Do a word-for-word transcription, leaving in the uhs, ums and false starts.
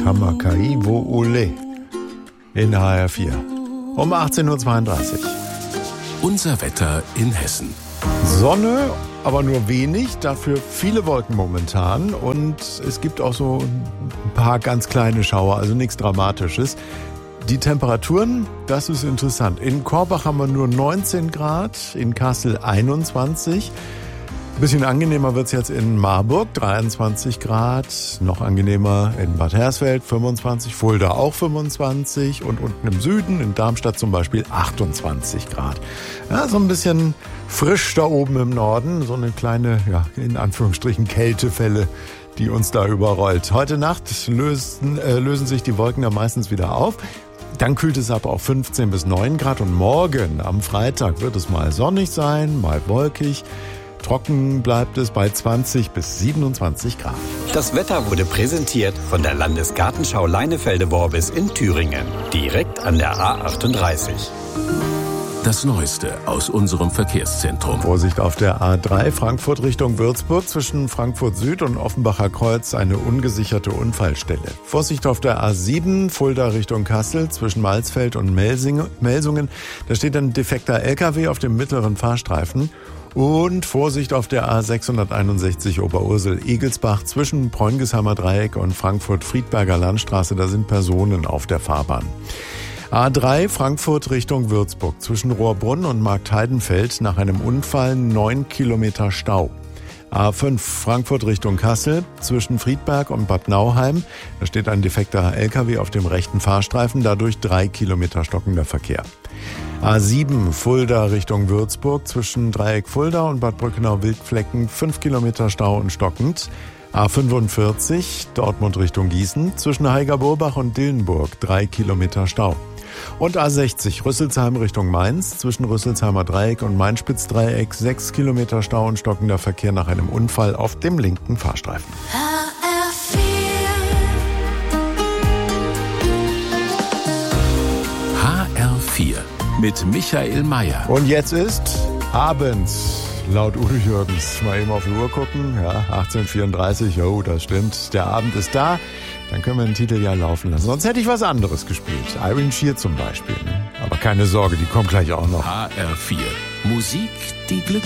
Kamakaiwo Ole in H R vier. Um achtzehn Uhr zweiunddreißig. Unser Wetter in Hessen. Sonne, aber nur wenig, dafür viele Wolken momentan und es gibt auch so ein paar ganz kleine Schauer, also nichts Dramatisches. Die Temperaturen, das ist interessant. In Korbach haben wir nur neunzehn Grad, in Kassel einundzwanzig. Ein bisschen angenehmer wird's jetzt in Marburg, dreiundzwanzig Grad. Noch angenehmer in Bad Hersfeld, fünfundzwanzig. Fulda auch fünfundzwanzig. Und unten im Süden, in Darmstadt zum Beispiel, achtundzwanzig Grad. Ja, so ein bisschen frisch da oben im Norden. So eine kleine, ja, in Anführungsstrichen Kältefälle, die uns da überrollt. Heute Nacht lösen, äh, lösen sich die Wolken dann meistens wieder auf. Dann kühlt es ab auf fünfzehn bis neun Grad. Und morgen, am Freitag, wird es mal sonnig sein, mal wolkig. Trocken bleibt es bei zwanzig bis siebenundzwanzig Grad. Das Wetter wurde präsentiert von der Landesgartenschau Leinefelde-Worbis in Thüringen. Direkt an der A achtunddreißig. Das Neueste aus unserem Verkehrszentrum. Vorsicht auf der A drei Frankfurt Richtung Würzburg. Zwischen Frankfurt Süd und Offenbacher Kreuz eine ungesicherte Unfallstelle. Vorsicht auf der A sieben Fulda Richtung Kassel zwischen Malsfeld und Melsungen. Da steht ein defekter L K W auf dem mittleren Fahrstreifen. Und Vorsicht auf der A sechshunderteinundsechzig Oberursel-Egelsbach zwischen Bräungesheimer Dreieck und Frankfurt-Friedberger Landstraße. Da sind Personen auf der Fahrbahn. A drei Frankfurt Richtung Würzburg zwischen Rohrbrunn und Marktheidenfeld nach einem Unfall neun Kilometer Stau. A fünf Frankfurt Richtung Kassel zwischen Friedberg und Bad Nauheim. Da steht ein defekter L K W auf dem rechten Fahrstreifen, dadurch drei Kilometer stockender Verkehr. A sieben Fulda Richtung Würzburg zwischen Dreieck Fulda und Bad Brückenau-Wildflecken fünf Kilometer Stau und stockend. A fünfundvierzig Dortmund Richtung Gießen zwischen Heiger-Burbach und Dillenburg drei Kilometer Stau. Und A sechzig Rüsselsheim Richtung Mainz zwischen Rüsselsheimer Dreieck und Mainspitzdreieck sechs Kilometer Stau und stockender Verkehr nach einem Unfall auf dem linken Fahrstreifen. H R vier mit Michael Mayer. Und jetzt ist abends. Laut Udo Jürgens. Mal eben auf die Uhr gucken. Ja, achtzehn Uhr vierunddreißig. Jo, das stimmt. Der Abend ist da. Dann können wir den Titel ja laufen lassen. Sonst hätte ich was anderes gespielt. Irene Shear zum Beispiel. Aber keine Sorge, die kommt gleich auch noch. H R vier. Musik, die Glück